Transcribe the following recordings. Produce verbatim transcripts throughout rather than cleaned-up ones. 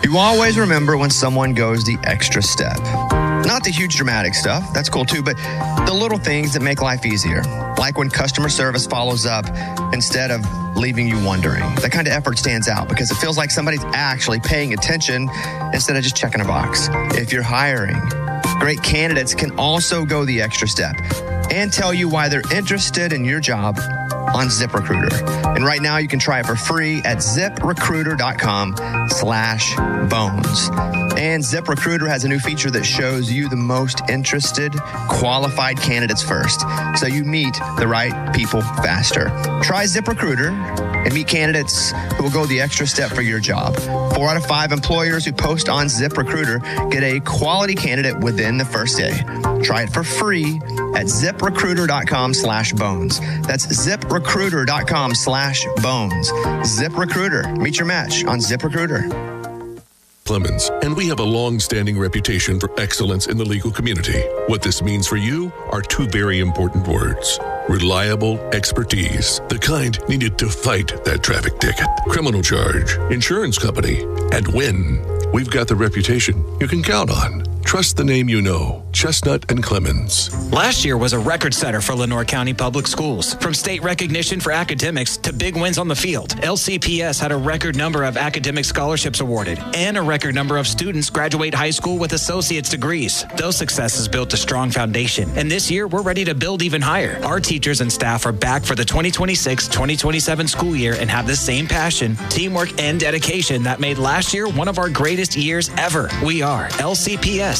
You always remember when someone goes the extra step. Not the huge dramatic stuff, that's cool too, but the little things that make life easier. Like when customer service follows up instead of leaving you wondering. That kind of effort stands out because it feels like somebody's actually paying attention instead of just checking a box. If you're hiring, great candidates can also go the extra step and tell you why they're interested in your job on ZipRecruiter. And right now you can try it for free at ZipRecruiter.com slash bones. And ZipRecruiter has a new feature that shows you the most interested, qualified candidates first, so you meet the right people faster. Try ZipRecruiter and meet candidates who will go the extra step for your job. Four out of five employers who post on ZipRecruiter get a quality candidate within the first day. Try it for free at ZipRecruiter.com slash bones. That's ZipRecruiter.com slash bones. ZipRecruiter. Meet your match on ZipRecruiter. Clemens, and we have a long-standing reputation for excellence in the legal community. What this means for you are two very important words. Reliable expertise, the kind needed to fight that traffic ticket, criminal charge, insurance company, and win. We've got the reputation you can count on. Trust the name you know, Chestnut and Clemens. Last year was a record setter for Lenoir County Public Schools. From state recognition for academics to big wins on the field, L C P S had a record number of academic scholarships awarded and a record number of students graduate high school with associate's degrees. Those successes built a strong foundation, and this year we're ready to build even higher. Our teachers and staff are back for the twenty twenty-six twenty twenty-seven school year and have the same passion, teamwork, and dedication that made last year one of our greatest years ever. We are L C P S.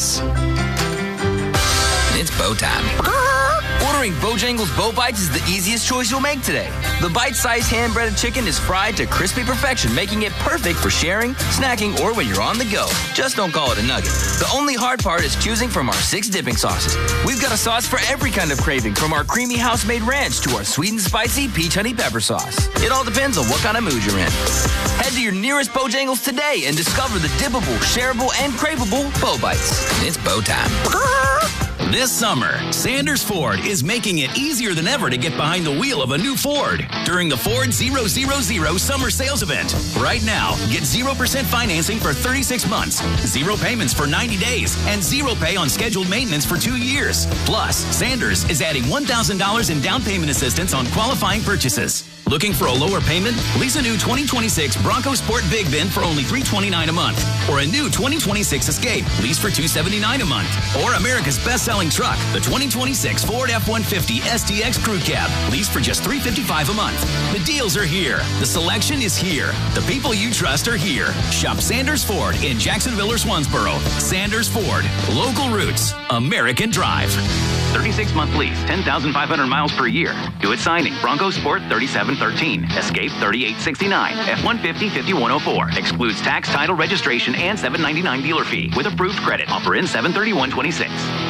It's bow time. Ordering Bojangles Bow Bites is the easiest choice you'll make today. The bite-sized hand-breaded chicken is fried to crispy perfection, making it perfect for sharing, snacking, or when you're on the go. Just don't call it a nugget. The only hard part is choosing from our six dipping sauces. We've got a sauce for every kind of craving, from our creamy house-made ranch to our sweet and spicy peach honey pepper sauce. It all depends on what kind of mood you're in. Head to your nearest Bojangles today and discover the dippable, shareable, and craveable Bow Bites. It's bow time. This summer, Sanders Ford is making it easier than ever to get behind the wheel of a new Ford during the Ford zero zero zero Summer Sales Event. Right now, get zero percent financing for thirty-six months, zero payments for ninety days, and zero pay on scheduled maintenance for two years. Plus, Sanders is adding one thousand dollars in down payment assistance on qualifying purchases. Looking for a lower payment? Lease a new twenty twenty-six Bronco Sport Big Bin for only three hundred twenty-nine dollars a month. Or a new twenty twenty-six Escape, lease for two hundred seventy-nine dollars a month. Or America's best-selling truck, the twenty twenty-six Ford F one fifty S T X Crew Cab, lease for just three hundred fifty-five dollars a month. The deals are here. The selection is here. The people you trust are here. Shop Sanders Ford in Jacksonville or Swansboro. Sanders Ford. Local roots. American drive. thirty-six month lease, ten thousand five hundred miles per year. Do it signing. Bronco Sport thirty-seven thirteen. Escape thirty-eight sixty-nine. F one fifty fifty-one oh four. Excludes tax, title, registration, and seven ninety-nine dealer fee. With approved credit. Offer in seven thirty-one twenty-six.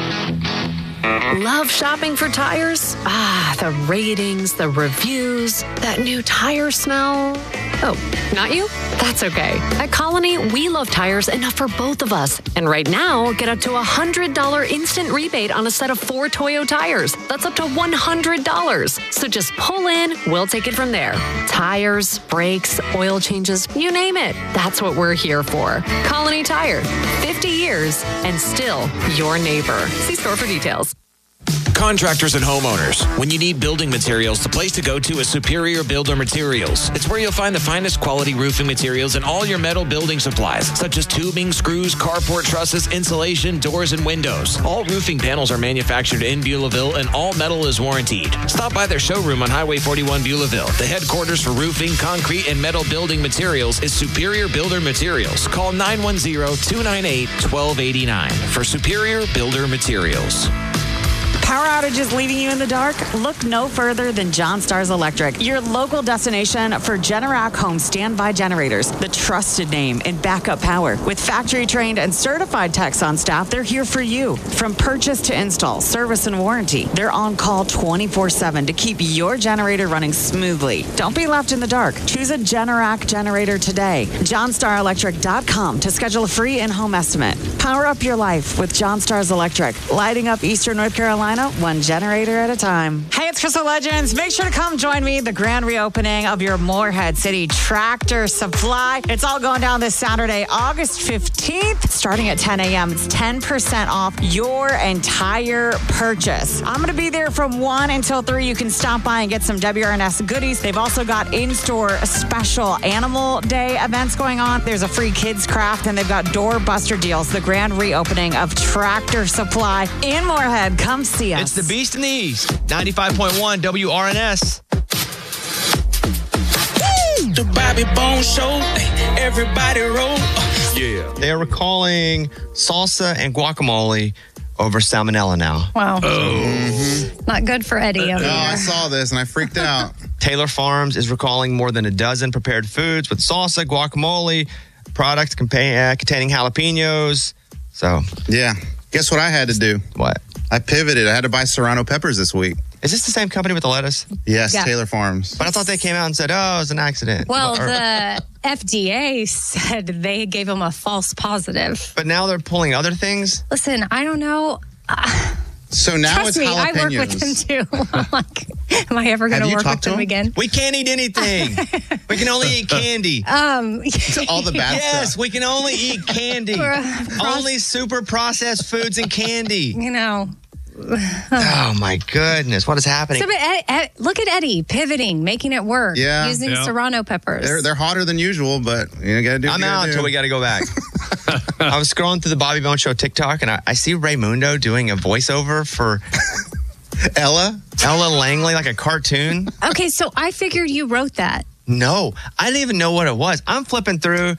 Love shopping for tires? Ah, the ratings, the reviews, that new tire smell. Oh, not you? That's okay. At Colony, we love tires enough for both of us. And right now, get up to a one hundred dollars instant rebate on a set of four Toyo tires. That's up to one hundred dollars. So just pull in, we'll take it from there. Tires, brakes, oil changes, you name it. That's what we're here for. Colony Tire. fifty years and still your neighbor. See store for details. Contractors and homeowners, when you need building materials, the place to go to is Superior Builder Materials. It's where you'll find the finest quality roofing materials and all your metal building supplies, such as tubing, screws, carport trusses, insulation, doors, and windows. All roofing panels are manufactured in Beulahville, and all metal is warranted. Stop by their showroom on Highway forty-one Beulahville. The headquarters for roofing, concrete, and metal building materials is Superior Builder Materials. Call nine one zero, two nine eight, one two eight nine for Superior Builder Materials. Power outages leaving you in the dark? Look no further than John Stars Electric, your local destination for Generac home standby generators, the trusted name in backup power. With factory-trained and certified techs on staff, they're here for you. From purchase to install, service and warranty, they're on call twenty-four seven to keep your generator running smoothly. Don't be left in the dark. Choose a Generac generator today. john star electric dot com to schedule a free in-home estimate. Power up your life with John Stars Electric, lighting up Eastern North Carolina Montana, one generator at a time. Hey, it's Crystal Legends. Make sure to come join me. The grand reopening of your Morehead City Tractor Supply. It's all going down this Saturday, August fifteenth, starting at ten a.m. It's ten percent off your entire purchase. I'm going to be there from one until three. You can stop by and get some W R N S goodies. They've also got in-store special Animal Day events going on. There's a free kids craft, and they've got doorbuster deals. The grand reopening of Tractor Supply in Morehead. Come see us. It's the Beast in the East. ninety-five point one W R N S. The Bobby Bone Show. Everybody roll. Yeah. They are recalling salsa and guacamole over salmonella now. Wow. Oh. Mm-hmm. Not good for Eddie over Oh, there. I saw this and I freaked out. Taylor Farms is recalling more than a dozen prepared foods with salsa, guacamole, products compa- uh, containing jalapenos. So, yeah. Guess what I had to do? What? I pivoted. I had to buy serrano peppers this week. Is this the same company with the lettuce? Yes, Yeah. Taylor Farms. But I thought they came out and said, oh, it was an accident. Well, Or- the F D A said they gave him a false positive. But now they're pulling other things? Listen, I don't know. Uh, So now trust it's me, I work jalapenos. with him too. I'm like, am I ever going Have to you work talked with to him him? again? We can't eat anything. We can only eat candy. Um, All the bad Yes, stuff. we can only eat candy. Only super processed foods and candy. you know. Oh, my goodness. What is happening? So, but Ed, Ed, look at Eddie pivoting, making it work, Yeah. using Yeah. serrano peppers. They're they're hotter than usual, but you gotta do. what I'm you gotta out do. until we got to go back. I was scrolling through the Bobby Bone Show TikTok, and I, I see Raymundo doing a voiceover for Ella. Ella Langley, like a cartoon. Okay, so I figured you wrote that. No, I didn't even know what it was. I'm flipping through,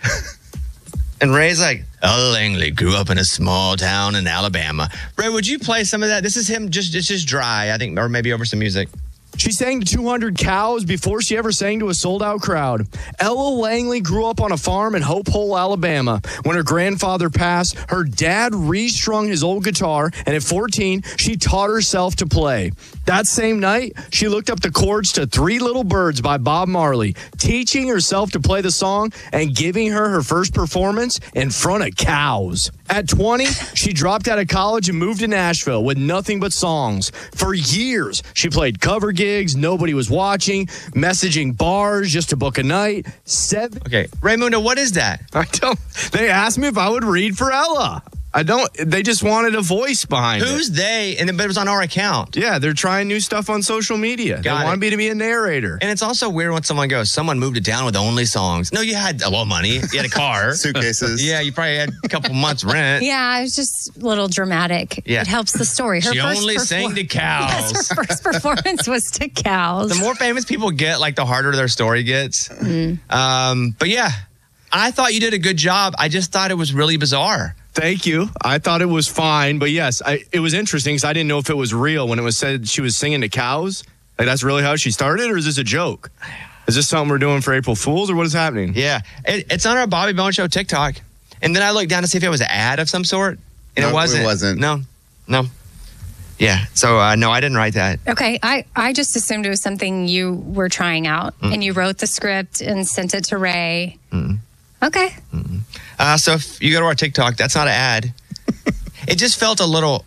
and Ray's like, Ella Langley grew up in a small town in Alabama. Ray, would you play some of that? This is him, just it's just dry, I think, or maybe over some music. She sang to two hundred cows before she ever sang to a sold-out crowd. Ella Langley grew up on a farm in Hope Hole, Alabama. When her grandfather passed, her dad restrung his old guitar, and at fourteen, she taught herself to play. That same night, she looked up the chords to Three Little Birds by Bob Marley, teaching herself to play the song and giving her her first performance in front of cows. At twenty, she dropped out of college and moved to Nashville with nothing but songs. For years, she played cover gigs, nobody was watching, messaging bars just to book a night. Seven. Okay, Raymundo, what is that? I don't. They asked me if I would read for Ella. I don't. They just wanted a voice behind it. Who's they? And it was on our account. Yeah, they're trying new stuff on social media. Got they it. want me to be a narrator. And it's also weird when someone goes, someone moved it down with only songs. No, you had a lot of money. You had a car. Suitcases. Yeah, you probably had a couple months rent. Yeah, it was just a little dramatic. Yeah. It helps the story. Her She first only perfor- sang to cows. Yes, her first performance was to cows. The more famous people get, like the harder their story gets. Mm. Um, but yeah, I thought you did a good job. I just thought it was really bizarre. Thank you. I thought it was fine, but yes, I, it was interesting because I didn't know if it was real when it was said she was singing to cows. Like that's really how she started, or is this a joke? Is this something we're doing for April Fools, or what is happening? Yeah, it, it's on our Bobby Bone Show TikTok. And then I looked down to see if it was an ad of some sort. And No, it wasn't. it wasn't. No, no. Yeah, so uh, no, I didn't write that. Okay, I, I just assumed it was something you were trying out, Mm. and you wrote the script and sent it to Ray. Mm. Okay. Uh, so if you go to our TikTok, that's not an ad. It just felt a little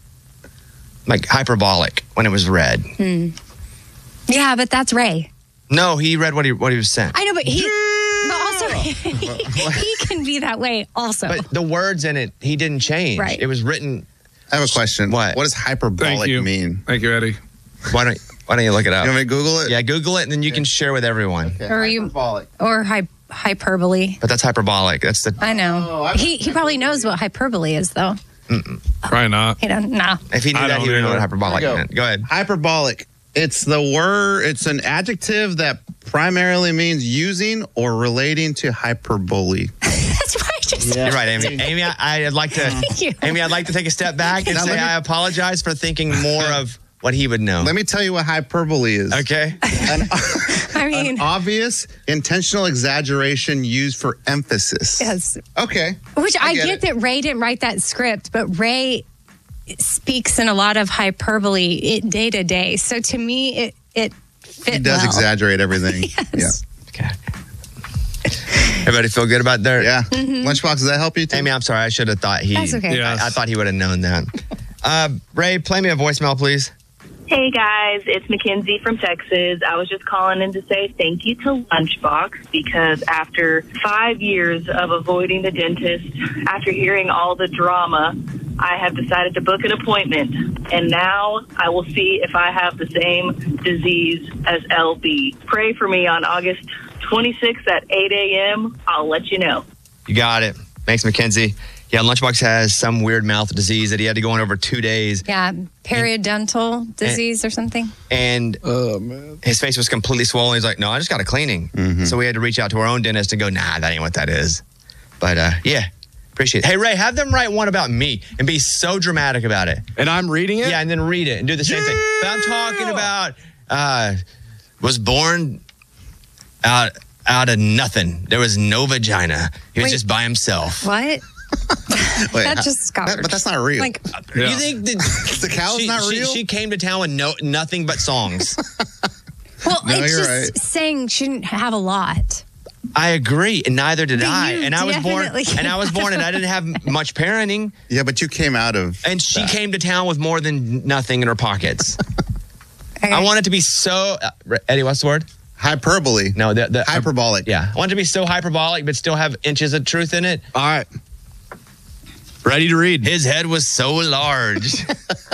like hyperbolic when it was read. Hmm. Yeah, but that's Ray. No, he read what he what he was sent. I know, but he, but also he can be that way also. But the words in it, he didn't change. Right. It was written. I have a question. What? What does hyperbolic Thank you. mean? Thank you, Eddie. Why don't Why don't you look it up? You want me to Google it? Yeah, Google it, and then you can share with everyone. or you, or hy- hyperbole. But that's hyperbolic. That's the. I know. Oh, I- he he probably knows what hyperbole is, though. Probably not. He don't know. If he knew I that, don't he would know either. what hyperbolic Go. meant. Go ahead. Hyperbolic. It's the word. It's an adjective that primarily means using or relating to hyperbole. That's what I just said. You're right, Amy. Amy, I, I'd like to. you. Amy, I'd like to take a step back and Now, say let me- I apologize for thinking more of what he would know. Let me tell you what hyperbole is. Okay. An, I mean, an obvious, intentional exaggeration used for emphasis. yes. Okay. Which I, I get, get it. that Ray didn't write that script, but Ray speaks in a lot of hyperbole it, day to day. So to me, it it fit He does well. exaggerate everything. Yes. Okay. Everybody feel good about their. Yeah. Yeah. Mm-hmm. Lunchbox, does that help you too? Amy, I'm sorry. I should have thought he. That's okay. Yes. I, I thought he would have known that. Uh, Ray, play me a voicemail, please. Hey guys, it's Mackenzie from Texas. I was just calling in to say thank you to Lunchbox because after five years of avoiding the dentist, after hearing all the drama, I have decided to book an appointment. And now I will see if I have the same disease as L B. Pray for me on August twenty-sixth at eight a.m. I'll let you know. You got it. Thanks, Mackenzie. Yeah, Lunchbox has some weird mouth disease that he had to go in over two days. Yeah, periodontal disease or something. And oh, man. His face was completely swollen. He's like, no, I just got a cleaning. Mm-hmm. So we had to reach out to our own dentist and go, nah, that ain't what that is. But uh, yeah, appreciate it. Hey, Ray, have them write one about me and be so dramatic about it. And I'm reading it? Yeah, and then read it and do the same yeah! thing. But I'm talking about uh, was born out, out of nothing. There was no vagina. He was Wait, just by himself. What? Wait, that just got that, but that's not real. Like, yeah. You think the, the cow's she, not real? She, she came to town with no nothing but songs. Well, no, it's you're just right. saying she didn't have a lot. I agree, and neither did But I. you And I was born, definitely and I was born, and I didn't have much parenting. Yeah, but you came out of. And she that. came to town with more than nothing in her pockets. Okay. I want it to be so. Uh, Eddie, what's the word? Hyperbole. No, the, the hyperbolic. Uh, yeah, I want it to be so hyperbolic, but still have inches of truth in it. All right. Ready to read. His head was so large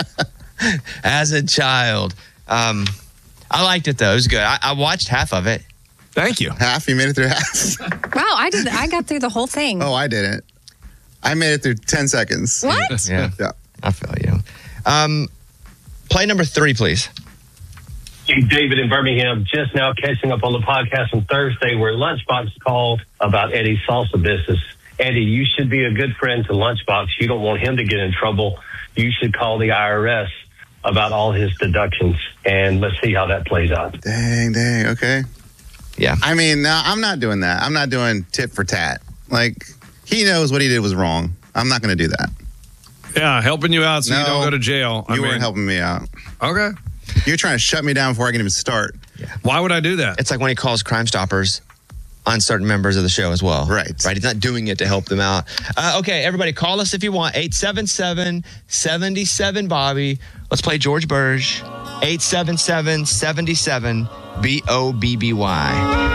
as a child. Um, I liked it, though. It was good. I, I watched half of it. Thank you. Half? You made it through half? Wow, I did. I got through the whole thing. Oh, I didn't. I made it through ten seconds. What? Yeah. Yeah. I feel you. Um, play number three, please. Hey, David in Birmingham, just now catching up on the podcast on Thursday where Lunchbox called about Eddie's salsa business. Eddie, you should be a good friend to Lunchbox. You don't want him to get in trouble. You should call the I R S about all his deductions, and let's see how that plays out. Dang, dang, okay. Yeah. I mean, no, I'm not doing that. I'm not doing tit for tat. Like, he knows what he did was wrong. I'm not going to do that. Yeah, helping you out so no, you don't go to jail. You I weren't mean, helping me out. Okay. You're trying to shut me down before I can even start. Yeah. Why would I do that? It's like when he calls Crime Stoppers on certain members of the show as well. Right. Right. He's not doing it to help them out. Uh, okay, everybody, call us if you want. eight seven seven, seven seven, Bobby. Let's play George Burge. eight seven seven, seven seven, B O B B Y.